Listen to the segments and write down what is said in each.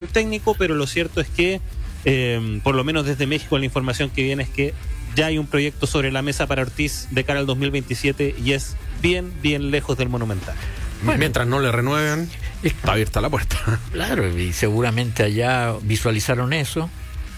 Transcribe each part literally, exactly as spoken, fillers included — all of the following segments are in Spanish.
técnico, pero lo cierto es que, eh, por lo menos desde México, la información que viene es que ya hay un proyecto sobre la mesa para Ortiz de cara al dos mil veintisiete y es bien, bien lejos del Monumental. Bueno, mientras no le renueven, está abierta la puerta. Claro, y seguramente allá visualizaron eso,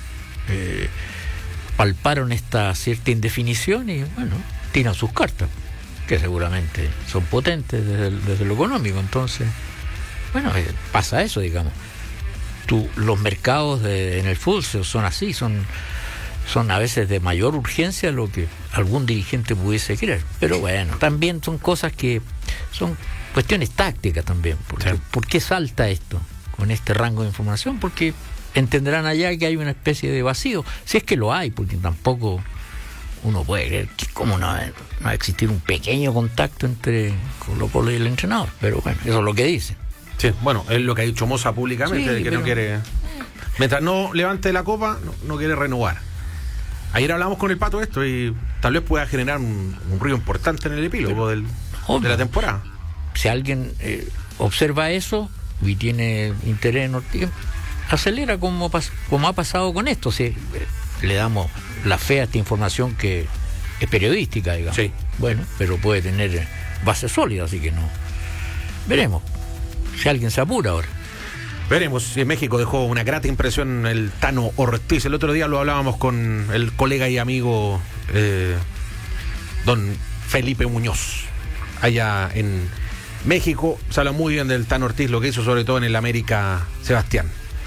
eh, palparon esta cierta indefinición y, bueno, tiran sus cartas, que seguramente son potentes desde, desde lo económico. Entonces, bueno, eh, pasa eso, digamos. Tú, los mercados de, en el fútbol son así, son, son a veces de mayor urgencia de lo que algún dirigente pudiese querer. Pero bueno, también son cosas que son cuestiones tácticas también. Porque, sí. ¿Por qué salta esto con este rango de información? Porque entenderán allá que hay una especie de vacío, si es que lo hay, porque tampoco uno puede creer que cómo no, no va a existir un pequeño contacto entre Colo-Colo y el entrenador. Pero bueno, eso es lo que dicen. Sí, bueno, es lo que ha dicho Moza públicamente, sí, de que pero... no quiere, mientras no levante la copa, no, no quiere renovar. Ayer hablamos con el Pato de esto y tal vez pueda generar un, un ruido importante en el epílogo del, de la temporada. Si alguien eh, observa eso y tiene interés en Ortiz, acelera como, pas, como ha pasado con esto. Si, eh, le damos la fe a esta información que es periodística, digamos. Sí. Bueno, pero puede tener base sólida, así que no. Veremos si alguien se apura ahora. Veremos si en México dejó una grata impresión el Tano Ortiz. El otro día lo hablábamos con el colega y amigo eh, don Felipe Muñoz, allá en México. Se habla muy bien del Tano Ortiz, lo que hizo sobre todo en el América Sebastián.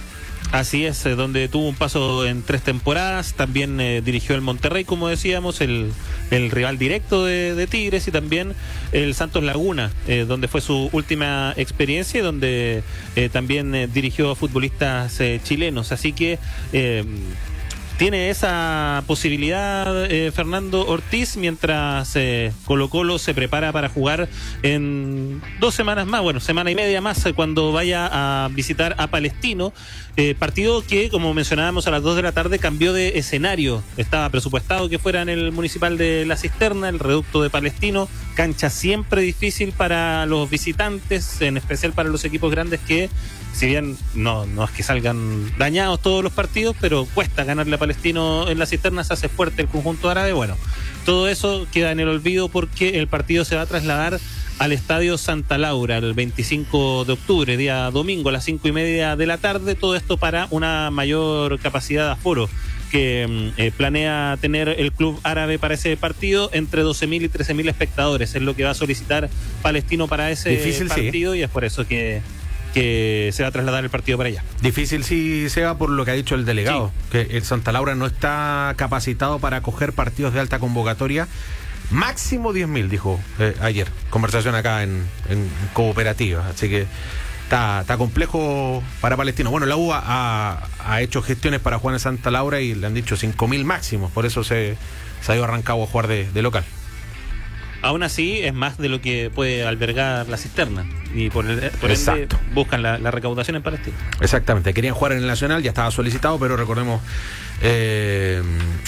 Así es, eh, donde tuvo un paso en tres temporadas, también eh, dirigió el Monterrey, como decíamos, el, el rival directo de, de Tigres, y también el Santos Laguna, eh, donde fue su última experiencia y donde eh, también eh, dirigió a futbolistas eh, chilenos. Así que eh, tiene esa posibilidad eh, Fernando Ortiz, mientras eh, Colo-Colo se prepara para jugar en dos semanas más, bueno, semana y media más, eh, cuando vaya a visitar a Palestino. Eh, partido que, como mencionábamos, a las dos de la tarde cambió de escenario. Estaba presupuestado que fuera en el Municipal de La Cisterna, el reducto de Palestino. Cancha siempre difícil para los visitantes, en especial para los equipos grandes que, si bien no, no es que salgan dañados todos los partidos, pero cuesta ganarle a Palestino en La Cisterna, se hace fuerte el conjunto árabe. Bueno, todo eso queda en el olvido porque el partido se va a trasladar al Estadio Santa Laura el veinticinco de octubre, día domingo, a las cinco y media de la tarde. Todo esto para una mayor capacidad de aforo que eh, planea tener el club árabe para ese partido, entre doce mil y trece mil espectadores. Es lo que va a solicitar Palestino para ese Difícil, partido, sí. Y es por eso que, que se va a trasladar el partido para allá. Difícil sí, Seba, por lo que ha dicho el delegado, sí. Que el Santa Laura no está capacitado para acoger partidos de alta convocatoria. Máximo diez mil, dijo eh, ayer. Conversación acá en, en Cooperativa. Así que está, está complejo para Palestino. Bueno, la U A ha, ha hecho gestiones para jugar en Santa Laura y le han dicho cinco mil máximos. Por eso se, se ha ido arrancado a jugar de, de local. Aún así, es más de lo que puede albergar La Cisterna. Y por, el, por ende buscan la, la recaudación en Palestino. Exactamente. Querían jugar en el Nacional, ya estaba solicitado, pero recordemos, eh,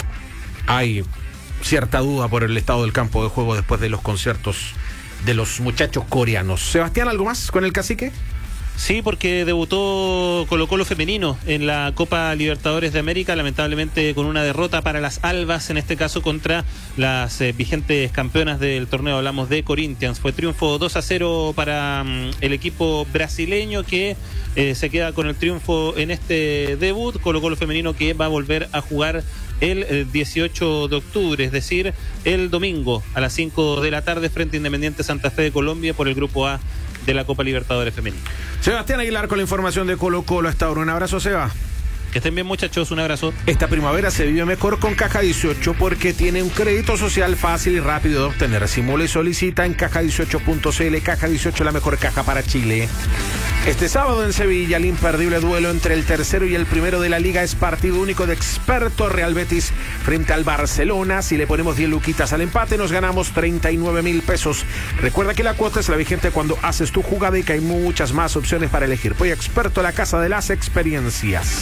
hay cierta duda por el estado del campo de juego después de los conciertos de los muchachos coreanos. Sebastián, ¿algo más con el Cacique? Sí, porque debutó Colo-Colo femenino en la Copa Libertadores de América, lamentablemente con una derrota para las Albas, en este caso contra las eh, vigentes campeonas del torneo. Hablamos de Corinthians. Fue triunfo dos a cero para um, el equipo brasileño, que eh, se queda con el triunfo en este debut. Colo-Colo femenino que va a volver a jugar el eh, dieciocho de octubre, es decir, el domingo a las cinco de la tarde frente a Independiente Santa Fe de Colombia por el Grupo A de la Copa Libertadores Femenina. Sebastián Aguilar con la información de Colo-Colo hasta ahora. Un abrazo, Seba. Que estén bien, muchachos, un abrazo. Esta primavera se vive mejor con Caja dieciocho porque tiene un crédito social fácil y rápido de obtener. Simula y solicita en caja dieciocho punto c l. Caja dieciocho, la mejor caja para Chile. Este sábado en Sevilla, el imperdible duelo entre el tercero y el primero de la liga es partido único de experto. Real Betis frente al Barcelona. Si le ponemos diez luquitas al empate, nos ganamos treinta y nueve mil pesos. Recuerda que la cuota es la vigente cuando haces tu jugada y que hay muchas más opciones para elegir. Voy experto, la casa de las experiencias.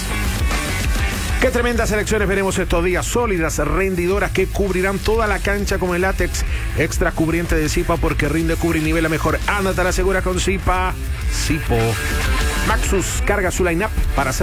Qué tremendas elecciones veremos estos días, sólidas, rendidoras, que cubrirán toda la cancha con el látex extra cubriente de Zipa, porque rinde, cubre y nivela mejor. Ándate a la segura con Zipa. Zipo. Maxus carga su line-up para hacer